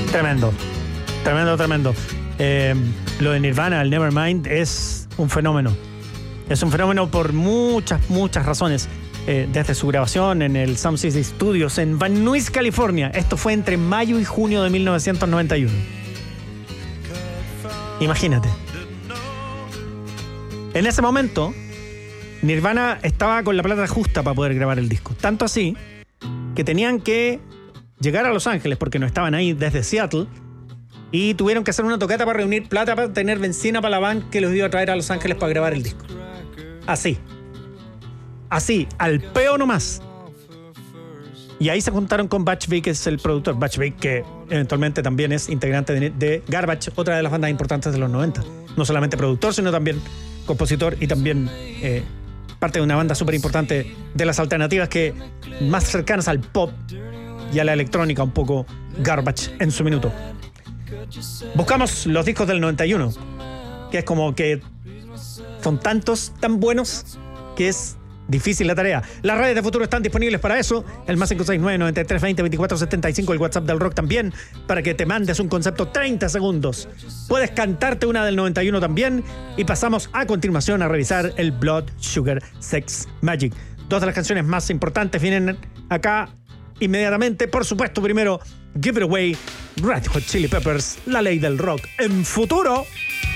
Tremendo. Lo de Nirvana, el Nevermind, es un fenómeno. Es un fenómeno por muchas razones. Desde su grabación en el Sound System Studios en Van Nuys, California. Esto fue entre mayo y junio de 1991. Imagínate. En ese momento, Nirvana estaba con la plata justa para poder grabar el disco. Tanto así que tenían que llegar a Los Ángeles, porque no estaban ahí desde Seattle, y tuvieron que hacer una tocata para reunir plata para tener benzina para la van que los iba a traer a Los Ángeles para grabar el disco. Así, al peo nomás. Y ahí se juntaron con Butch Vig, que es el productor. Butch Vig, que eventualmente también es integrante de Garbage, otra de las bandas importantes de los 90. No solamente productor, sino también compositor y también parte de una banda súper importante de las alternativas que más cercanas al pop y a la electrónica, un poco Garbage en su minuto. Buscamos los discos del 91, que es como que son tantos, tan buenos, que es difícil la tarea. Las redes de Futuro están disponibles para eso. El más 569-9320-2475, el WhatsApp del rock también, para que te mandes un concepto 30 segundos. Puedes cantarte una del 91 también. Y pasamos a continuación a revisar el Blood Sugar Sex Magic. Dos de las canciones más importantes vienen acá inmediatamente. Por supuesto, primero Give It Away, Red Hot Chili Peppers, la ley del rock en Futuro.